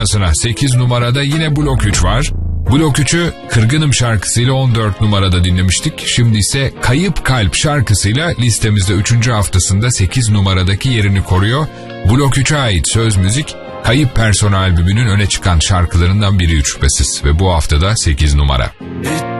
8 numarada yine Blok 3 var. Blok 3'ü Kırgınım şarkısıyla 14 numarada dinlemiştik. Şimdi ise Kayıp Kalp şarkısıyla listemizde 3. haftasında 8 numaradaki yerini koruyor. Blok 3'e ait söz müzik, Kayıp Persona albümünün öne çıkan şarkılarından biri hiç şüphesiz ve bu haftada 8 numara.